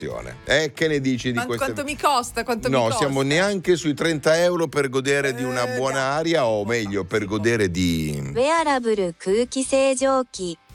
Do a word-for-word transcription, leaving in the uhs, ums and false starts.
Eh, che ne dici di Ma queste? quanto mi costa? Quanto no, mi costa? siamo neanche sui trenta euro per godere di una Eh, buona dai. aria, o meglio, per godere di... ウェアラブル空気清浄機